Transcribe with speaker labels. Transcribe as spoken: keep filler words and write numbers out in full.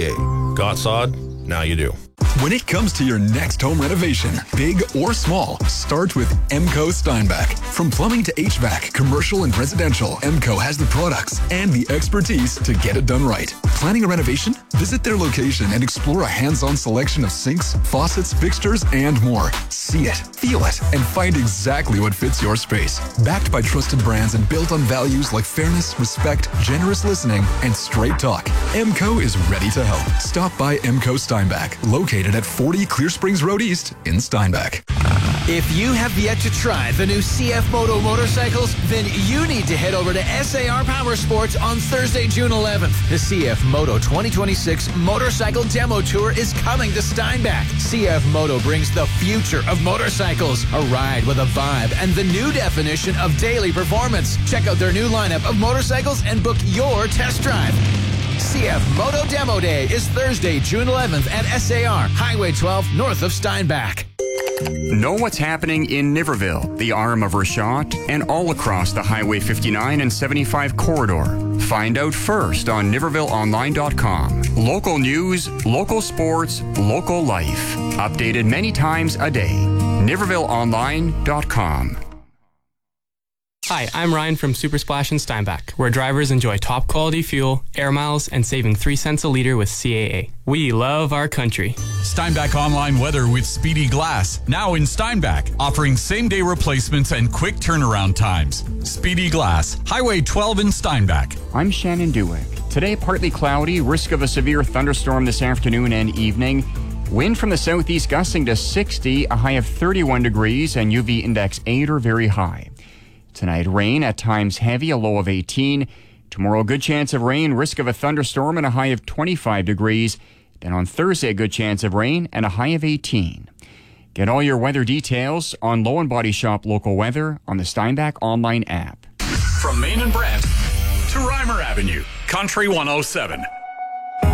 Speaker 1: C A. Got sod? Now you do.
Speaker 2: When it comes to your next home renovation, big or small, start with Emco Steinbach. From plumbing to H V A C, commercial and residential, Emco has the products and the expertise to get it done right. Planning a renovation? Visit their location and explore a hands-on selection of sinks, faucets, fixtures, and more. See it, feel it, and find exactly what fits your space. Backed by trusted brands and built on values like fairness, respect, generous listening, and straight talk, Emco is ready to help. Stop by Emco Steinbach, located at forty Clear Springs Road East in Steinbach.
Speaker 3: If you have yet to try the new C F Moto motorcycles, then you need to head over to S A R Power Sports on Thursday, June eleventh. The C F Moto twenty twenty-six Motorcycle Demo Tour is coming to Steinbach. C F Moto brings the future of motorcycles, a ride with a vibe, and the new definition of daily performance. Check out their new lineup of motorcycles and book your test drive. C F Moto Demo Day is Thursday, June eleventh at S A R, Highway twelve, north of Steinbach.
Speaker 4: Know what's happening in Niverville, the arm of Rashot, and all across the Highway fifty-nine and seventy-five corridor. Find out first on niverville online dot com. Local news, local sports, local life. Updated many times a day. niverville online dot com.
Speaker 5: Hi, I'm Ryan from Super Splash in Steinbach, where drivers enjoy top quality fuel, air miles, and saving three cents a litre with C A A. We love our country.
Speaker 6: Steinbach Online Weather with Speedy Glass, now in Steinbach, offering same-day replacements and quick turnaround times. Speedy Glass, Highway twelve in Steinbach.
Speaker 4: I'm Shannon Dewick. Today, partly cloudy, risk of a severe thunderstorm this afternoon and evening. Wind from the southeast gusting to sixty, a high of thirty-one degrees, and U V index eight or very high. Tonight, rain, at times heavy, a low of eighteen. Tomorrow, good chance of rain, risk of a thunderstorm, and a high of twenty-five degrees. Then on Thursday, a good chance of rain and a high of eighteen. Get all your weather details on Low and Body Shop Local Weather on the Steinbach online app.
Speaker 6: From Main and Brent to Reimer Avenue, Country one oh seven.